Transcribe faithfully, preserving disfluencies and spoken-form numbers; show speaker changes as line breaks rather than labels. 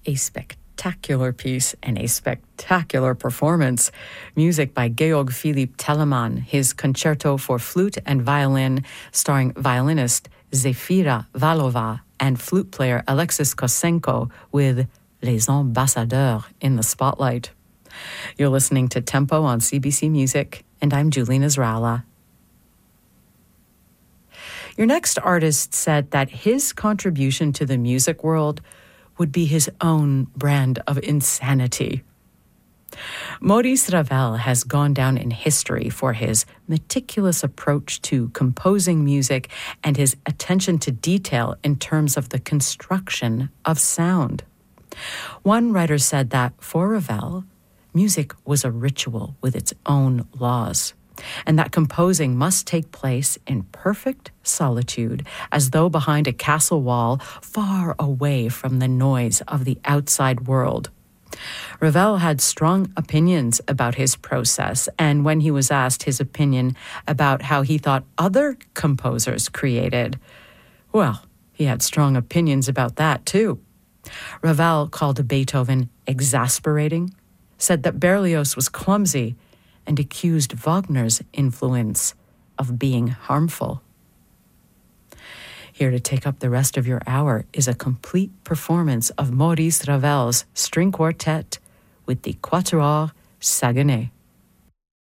a spectacular piece and a spectacular performance. Music by Georg Philipp Telemann, his concerto for flute and violin, starring violinist Zefira Valova and flute player Alexis Kosenko, with Les Ambassadeurs in the spotlight. You're listening to Tempo on C B C Music, and I'm Julie Nasrallah. Your next artist said that his contribution to the music world would be his own brand of insanity. Maurice Ravel has gone down in history for his meticulous approach to composing music and his attention to detail in terms of the construction of sound. One writer said that for Ravel, music was a ritual with its own laws, and that composing must take place in perfect solitude, as though behind a castle wall, far away from the noise of the outside world. Ravel had strong opinions about his process, and when he was asked his opinion about how he thought other composers created, well, he had strong opinions about that too. Ravel called Beethoven exasperating, said that Berlioz was clumsy, and accused Wagner's influence of being harmful. Here to take up the rest of your hour is a complete performance of Maurice Ravel's string quartet with the Quatuor Saguenay.